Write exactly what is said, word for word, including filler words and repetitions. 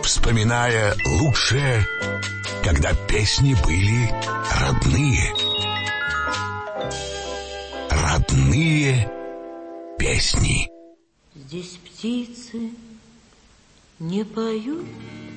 вспоминая лучшее, когда песни были родные. Родные песни. Здесь птицы не поют,